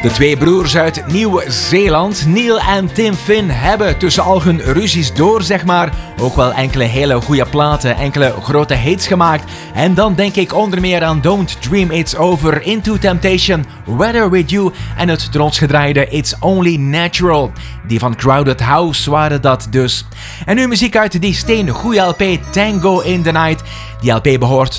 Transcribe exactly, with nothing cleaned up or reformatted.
De twee broers uit Nieuw-Zeeland, Neil en Tim Finn, hebben tussen al hun ruzies door, zeg maar, ook wel enkele hele goede platen, enkele grote hits gemaakt. En dan denk ik onder meer aan Don't Dream It's Over, Into Temptation, Weather With You en het door ons gedraaide It's Only Natural. Die van Crowded House waren dat dus. En nu muziek uit die steengoeie L P Tango in the Night. Die L P behoort